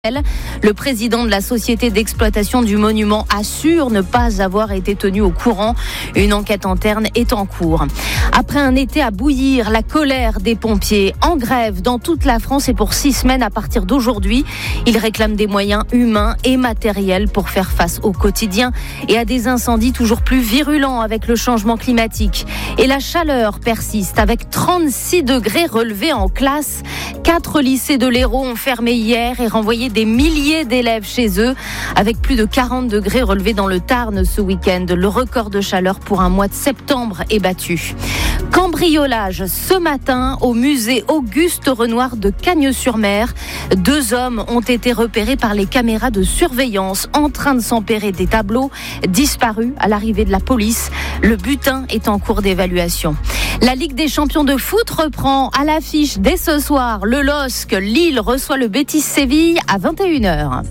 Le président de la société d'exploitation du monument assure ne pas avoir été tenu au courant. Une enquête interne est en cours. Après un été à bouillir, la colère des pompiers en grève dans toute la France et pour 6 semaines à partir d'aujourd'hui. Ils réclament des moyens humains et matériels pour faire face au quotidien et à des incendies toujours plus virulents avec le changement climatique. Et la chaleur persiste avec 36 degrés relevés en classe. 4 lycées de l'Hérault ont fermé hier et renvoyé des milliers d'élèves chez eux, avec plus de 40 degrés relevés dans le Tarn ce week-end. Le record de chaleur pour un mois de septembre est battu. Cambriolage ce matin au musée Auguste Renoir de Cagnes-sur-Mer. 2 hommes ont été repérés par les caméras de surveillance en train de s'emparer des tableaux, disparus à l'arrivée de la police. Le butin est en cours d'évaluation. La Ligue des champions de foot reprend à l'affiche dès ce soir. Le LOSC, Lille reçoit le Betis Séville à 21h.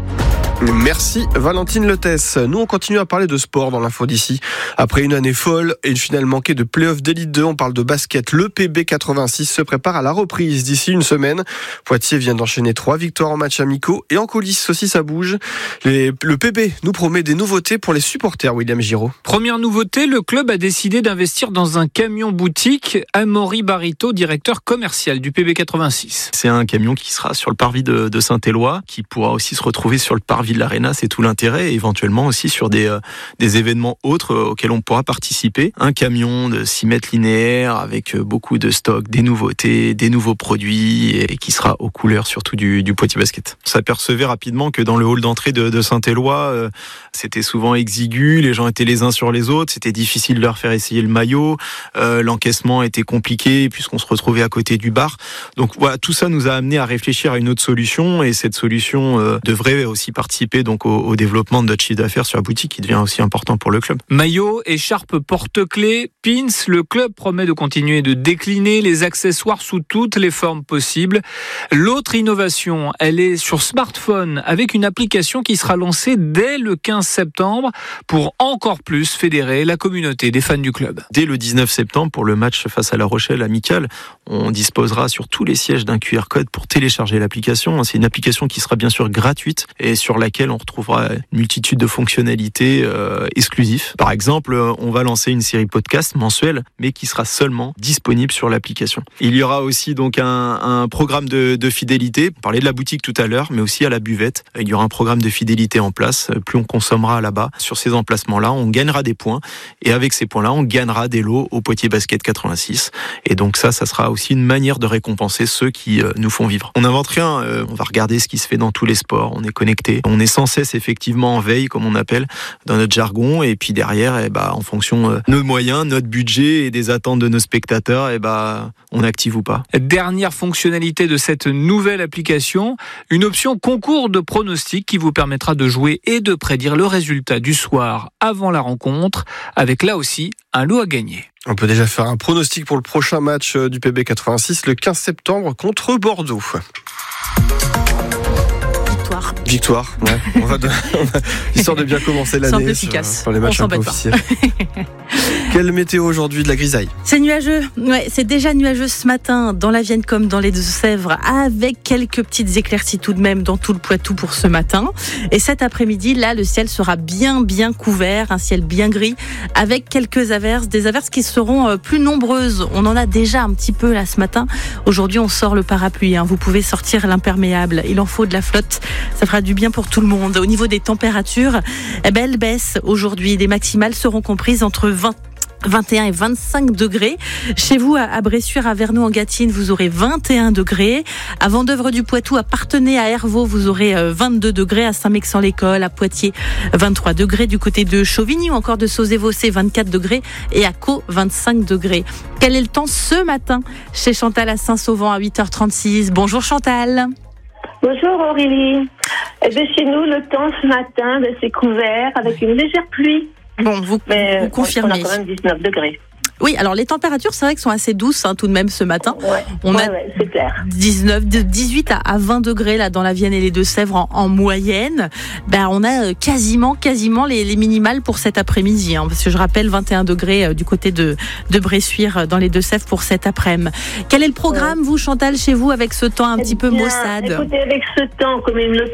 Merci Valentine Lettès. Nous on continue à parler de sport dans l'info d'ici. Après une année folle et une finale manquée de play-off d'élite 2, on parle de basket. Le PB 86 se prépare à la reprise d'ici une semaine. Poitiers vient d'enchaîner 3 victoires en matchs amicaux et en coulisses aussi ça bouge. Le PB nous promet des nouveautés pour les supporters, William Giraud. Première nouveauté, le club a décidé d'investir dans un camion boutique. Amaury Barito, directeur commercial du PB 86. C'est un camion qui sera sur le parvis de Saint-Éloi, qui pourra aussi se retrouver sur le parvis de l'Arena, c'est tout l'intérêt, et éventuellement aussi sur des événements autres auxquels on pourra participer. Un camion de 6 mètres linéaires avec beaucoup de stocks, des nouveautés, des nouveaux produits, et qui sera aux couleurs surtout du Poitiers Basket. On s'apercevait rapidement que dans le hall d'entrée de Saint-Éloi, c'était souvent exigu, les gens étaient les uns sur les autres, c'était difficile de leur faire essayer le maillot, l'encaissement était compliqué puisqu'on se retrouvait à côté du bar. Donc voilà, tout ça nous a amené à réfléchir à une autre solution, et cette solution devrait aussi participer donc au développement de notre chiffre d'affaires sur la boutique qui devient aussi important pour le club. Maillot, écharpe, porte-clés, pins, le club promet de continuer de décliner les accessoires sous toutes les formes possibles. L'autre innovation, elle est sur smartphone avec une application qui sera lancée dès le 15 septembre pour encore plus fédérer la communauté des fans du club. Dès le 19 septembre, pour le match face à La Rochelle amical, on disposera sur tous les sièges d'un QR code pour télécharger l'application. C'est une application qui sera bien sûr gratuite et sur laquelle on retrouvera une multitude de fonctionnalités exclusives. Par exemple, on va lancer une série podcast mensuelle, mais qui sera seulement disponible sur l'application. Il y aura aussi donc un programme de fidélité. On parlait de la boutique tout à l'heure, mais aussi à la buvette. Il y aura un programme de fidélité en place. Plus on consommera là-bas, sur ces emplacements-là, on gagnera des points. Et avec ces points-là, on gagnera des lots au Poitiers Basket 86. Et donc ça sera aussi une manière de récompenser ceux qui nous font vivre. On n'invente rien. On va regarder ce qui se fait dans tous les sports. On est connecté. On est sans cesse effectivement en veille, comme on appelle dans notre jargon, et puis derrière, en fonction de nos moyens, notre budget et des attentes de nos spectateurs, on active ou pas. Dernière fonctionnalité de cette nouvelle application, une option concours de pronostics qui vous permettra de jouer et de prédire le résultat du soir avant la rencontre, avec là aussi un lot à gagner. On peut déjà faire un pronostic pour le prochain match du PB 86 le 15 septembre contre Bordeaux. Victoire, ouais. Histoire de bien commencer l'année. C'est un peu efficace. Sur les matchs un peu officiels. Quelle météo aujourd'hui? De la grisaille. C'est nuageux. Ouais, c'est déjà nuageux ce matin dans la Vienne comme dans les Deux-Sèvres, avec quelques petites éclaircies tout de même dans tout le Poitou pour ce matin. Et cet après-midi, là, le ciel sera bien couvert, un ciel bien gris, avec quelques averses, des averses qui seront plus nombreuses. On en a déjà un petit peu là ce matin. Aujourd'hui, on sort le parapluie. Vous pouvez sortir l'imperméable. Il en faut de la flotte. Ça fera du bien pour tout le monde. Au niveau des températures, elles baissent aujourd'hui. Les maximales seront comprises entre 21 et 25 degrés. Chez vous, à Bressuire, à Vernoux, en Gâtine, vous aurez 21 degrés. À Vendeuvre-du-Poitou, à Parthenay, à Hervaux, vous aurez 22 degrés. À Saint-Mexan-l'École, à Poitiers, 23 degrés. Du côté de Chauvigny ou encore de Sauzé-Vaucé, 24 degrés. Et à Caux, 25 degrés. Quel est le temps ce matin chez Chantal à Saint-Sauvant à 8h36? Bonjour Chantal. Bonjour Aurélie. Chez nous, le temps ce matin, c'est couvert avec une légère pluie. Bon, vous confirmez. On a quand même 19 degrés. Oui, alors les températures, c'est vrai qu'elles sont assez douces tout de même ce matin. On a c'est clair. 18 à 20 degrés là dans la Vienne et les Deux-Sèvres en moyenne. On a quasiment les minimales pour cet après-midi. Parce que je rappelle 21 degrés du côté de Bressuire dans les Deux-Sèvres pour cet après-midi. Quel est le programme, vous, Chantal, chez vous, avec ce temps un petit peu maussade? Écoutez, avec ce temps, comme il ne